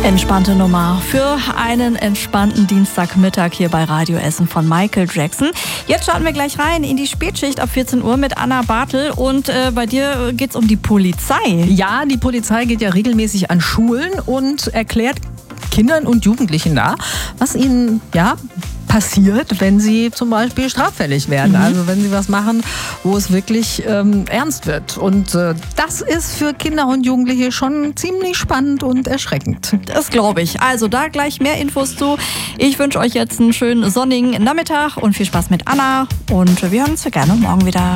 Entspannte Nummer für einen entspannten Dienstagmittag hier bei Radio Essen von Michael Jackson. Jetzt starten wir gleich rein in die Spätschicht ab 14 Uhr mit Anna Bartel und bei dir geht's um die Polizei. Ja, die Polizei geht ja regelmäßig an Schulen und erklärt Kindern und Jugendlichen da, was ihnen passiert, wenn sie zum Beispiel straffällig werden. Also wenn sie was machen, wo es wirklich ernst wird. Und das ist für Kinder und Jugendliche schon ziemlich spannend und erschreckend. Das glaube ich. Also da gleich mehr Infos zu. Ich wünsche euch jetzt einen schönen sonnigen Nachmittag und viel Spaß mit Anna. Und wir hören uns gerne morgen wieder.